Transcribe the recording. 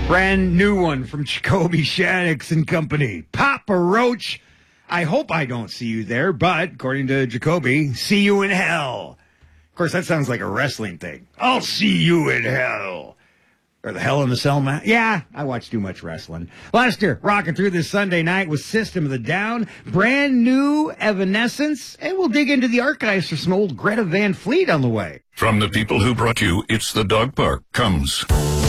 Brand new one from Jacoby Shaddix and Company. Papa Roach. I hope I don't see you there, but according to Jacoby, see you in hell. Of course, that sounds like a wrestling thing. I'll see you in hell. Or the Hell in the Cell match. Yeah, I watch too much wrestling. Lester, rocking through this Sunday night with System of the Down, brand new Evanescence, and we'll dig into the archives for some old Greta Van Fleet on the way. From the people who brought you It's the Dog Park comes